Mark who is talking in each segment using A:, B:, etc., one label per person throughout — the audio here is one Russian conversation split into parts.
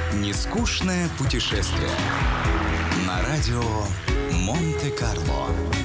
A: Нескучное путешествие на радио Монте-Карло.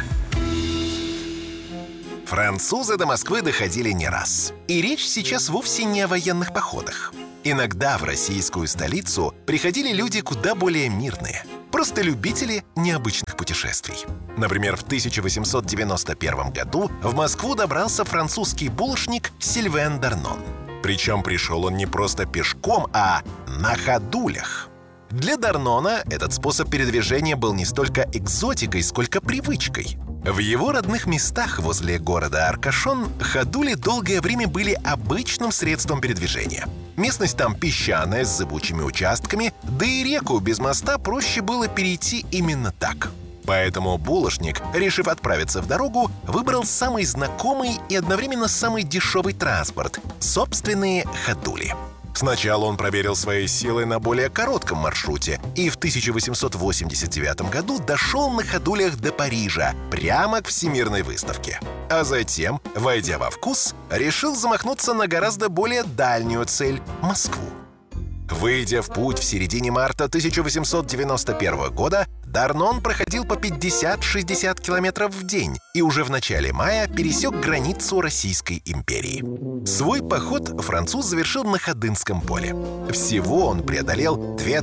B: Французы до Москвы доходили не раз. И речь сейчас вовсе не о военных походах. Иногда в российскую столицу приходили люди куда более мирные. Просто любители необычных путешествий. Например, в 1891 году в Москву добрался французский булочник Сильвен Дарнон. Причем пришел он не просто пешком, а на ходулях. Для Дарнона этот способ передвижения был не столько экзотикой, сколько привычкой. В его родных местах возле города Аркашон ходули долгое время были обычным средством передвижения. Местность там песчаная, с зыбучими участками, да и реку без моста проще было перейти именно так. Поэтому булочник, решив отправиться в дорогу, выбрал самый знакомый и одновременно самый дешевый транспорт — собственные ходули. Сначала он проверил свои силы на более коротком маршруте и в 1889 году дошел на ходулях до Парижа, прямо к Всемирной выставке. А затем, войдя во вкус, решил замахнуться на гораздо более дальнюю цель — Москву. Выйдя в путь в середине марта 1891 года, Дарнон проходил по 50-60 километров в день и уже в начале мая пересек границу Российской империи. Свой поход француз завершил на Ходынском поле. Всего он преодолел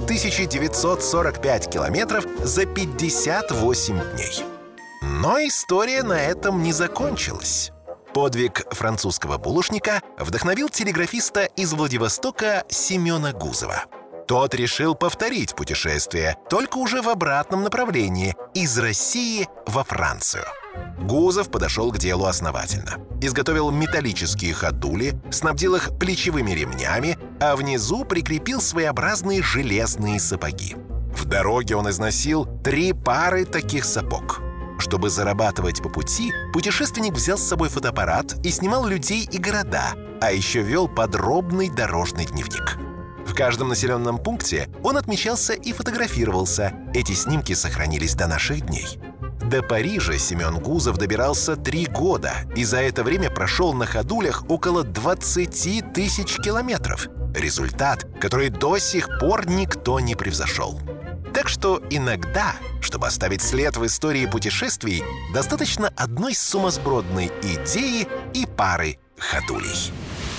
B: 2945 километров за 58 дней. Но история на этом не закончилась. Подвиг французского булочника вдохновил телеграфиста из Владивостока Семена Гузова. Тот решил повторить путешествие, только уже в обратном направлении, из России во Францию. Гузов подошел к делу основательно. Изготовил металлические ходули, снабдил их плечевыми ремнями, а внизу прикрепил своеобразные железные сапоги. В дороге он износил 3 пары таких сапог. Чтобы зарабатывать по пути, путешественник взял с собой фотоаппарат и снимал людей и города, а еще вел подробный дорожный дневник. В каждом населенном пункте он отмечался и фотографировался. Эти снимки сохранились до наших дней. До Парижа Семен Гузов добирался 3 года и за это время прошел на ходулях около 20 тысяч километров. Результат, который до сих пор никто не превзошел. Так что иногда, чтобы оставить след в истории путешествий, достаточно одной сумасбродной идеи и пары ходулей.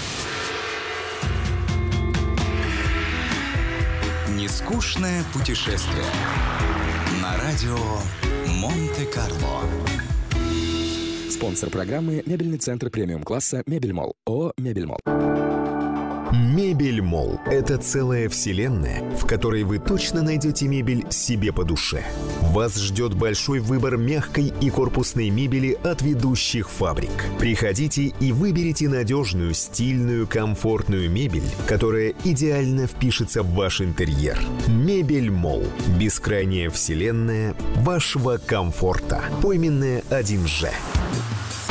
A: Нескучное путешествие на радио Монте-Карло.
C: Спонсор программы — мебельный центр премиум-класса «Мебельмолл». ООО «Мебельмолл».
D: Мебельмолл – это целая вселенная, в которой вы точно найдете мебель себе по душе. Вас ждет большой выбор мягкой и корпусной мебели от ведущих фабрик. Приходите и выберите надежную, стильную, комфортную мебель, которая идеально впишется в ваш интерьер. Мебельмолл – бескрайняя вселенная вашего комфорта. Пойменная 1Ж.